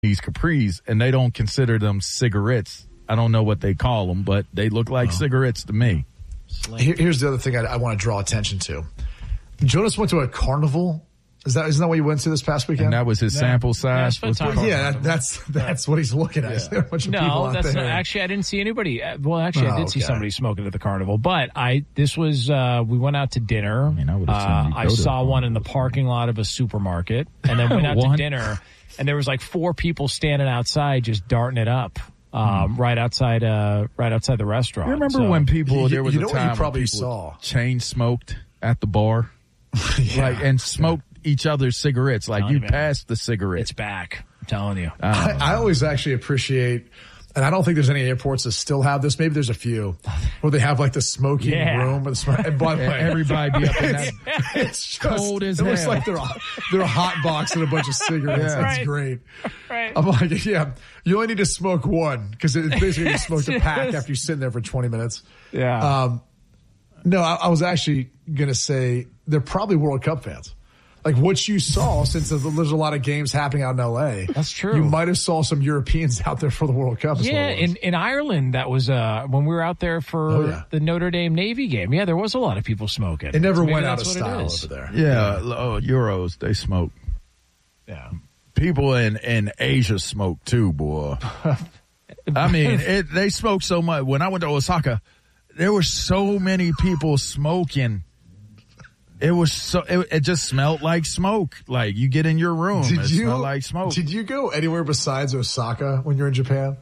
these capris, and they don't consider them cigarettes. I don't know what they call them, but they look like cigarettes to me. Here's the other thing I want to draw attention to. Jonas went to a carnival. Isn't that what you went to this past weekend? And that was his sample size? That's what he's looking at. There are a bunch of people out there. Not. Actually, I didn't see anybody. Well, actually, I did see somebody smoking at the carnival. But we went out to dinner. I saw one in the parking lot of a supermarket, and then went out to dinner, and there was like 4 people standing outside just darting it up. Right outside the restaurant. You remember when people, there was a time you probably when people saw chain smoked at the bar? And smoked each other's cigarettes. Like you passed the cigarette. It's back. I'm telling you. I always actually appreciate, and I don't think there's any airports that still have this. Maybe there's a few where they have like the smoking room. And by the way, everybody be up in that. It's just cold as it hell. looks like they're a hot box and a bunch of cigarettes. Yeah. That's great. Right. I'm like, you only need to smoke one because it's basically you smoked a pack after you're sitting there for 20 minutes. Yeah. No, I was actually going to say they're probably World Cup fans. Like what you saw, since there's a lot of games happening out in L.A. That's true. You might have saw some Europeans out there for the World Cup. In Ireland, that was when we were out there for the Notre Dame Navy game. Yeah, there was a lot of people smoking. It never went out of style over there. Yeah, Euros, they smoke. Yeah. People in Asia smoke too, boy. I mean, they smoke so much. When I went to Osaka, there were so many people smoking. It just smelled like smoke. Like you get in your room, smelled like smoke. Did you go anywhere besides Osaka when you were in Japan?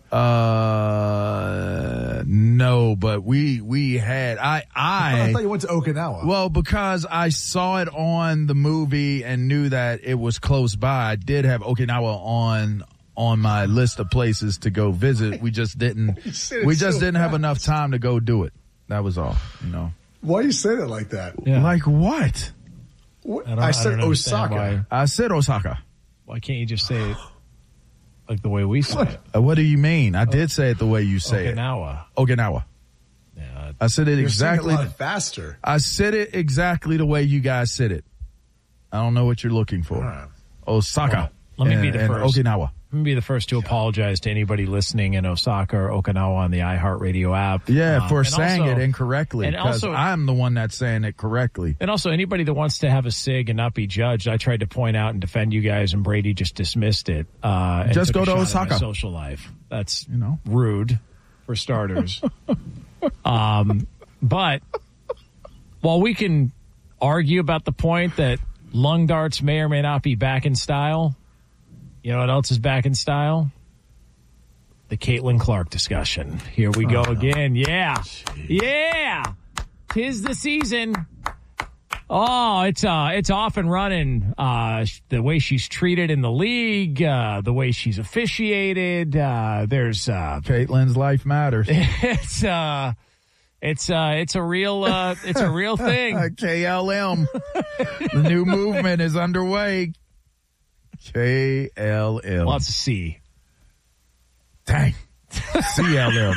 No, but we had, I thought you went to Okinawa. Well, because I saw it on the movie and knew that it was close by. I did have Okinawa on my list of places to go visit. We just didn't have enough time to go do it. That was all, Why you say that like that? Yeah. Like what? I said Osaka. I said Osaka. Why can't you just say it like the way we say it? What do you mean? I did say it the way you say Okinawa. it. Okinawa. Yeah, I said it exactly. You're saying it a lot faster. I said it exactly the way you guys said it. I don't know what you're looking for. Right. Osaka. Let me be the first. Okinawa. Let me be the first to apologize to anybody listening in Osaka or Okinawa on the iHeartRadio app. Yeah, for saying it incorrectly. Because I'm the one that's saying it correctly. And also, anybody that wants to have a cig and not be judged, I tried to point out and defend you guys, and Brady just dismissed it. And just go to Osaka. My social life. That's rude, for starters. But while we can argue about the point that lung darts may or may not be back in style, you know what else is back in style? The Caitlin Clark discussion. Here we go again. Yeah. Jeez. Yeah. 'Tis the season. Oh, it's off and running. The way she's treated in the league, the way she's officiated. There's Caitlin's life matters. It's a real thing. KLM. The new movement is underway. KLM. Lots of C. Dang. CLM.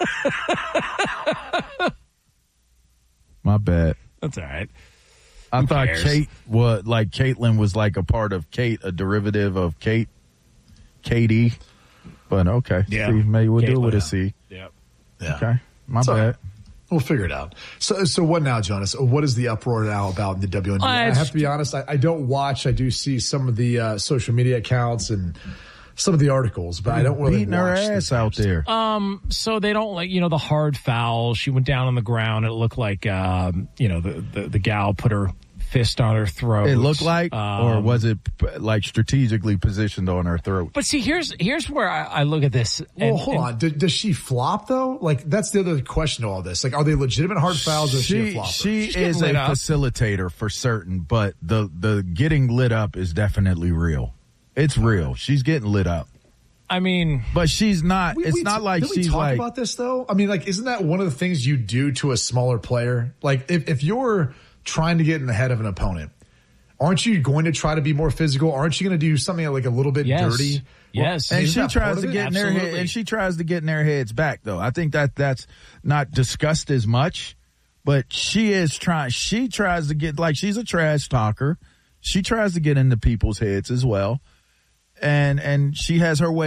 My bad. That's all right. I thought Caitlin was like a part of Kate, a derivative of Kate, Katie. But okay. Yeah. See, maybe we'll Caitlin, do it with a C. Yep. Yeah. Okay. My bad. Right. We'll figure it out. So what now, Jonas? What is the uproar now about the WNBA? I have to be honest. I don't watch. I do see some of the social media accounts and some of the articles, but I don't really beating her ass out there. So they don't the hard foul. She went down on the ground. It looked like the gal put her fist on her throat. It looked like, or was it like strategically positioned on her throat? But see, here's where I look at this. Hold on. Does she flop though? Like that's the other question to all this. Like, are they legitimate hard fouls or is she a flopper? She is a facilitator for certain, but the getting lit up is definitely real. It's real. She's getting lit up. I mean, but she's not. It's not like she's like. Did we talk about this though? I mean, like, isn't that one of the things you do to a smaller player? Like, if you're trying to get in the head of an opponent, aren't you going to try to be more physical? Aren't you going to do something like a little bit dirty? Yes. And she tries to get in their head, and she tries to get in their heads back though. I think that's not discussed as much, but she is trying. She tries to get, like, she's a trash talker. She tries to get into people's heads as well. and she has her way